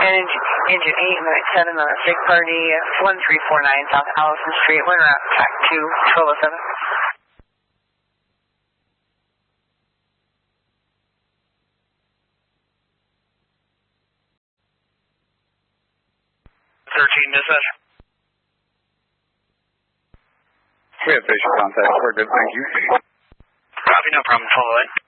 Engine 8, minute 7 on a sick party, 1349 South Allison Street, wind around track 2, 1207. 13, dispatch. We have visual contact. We're good, thank you. Copy, no problem. Follow it.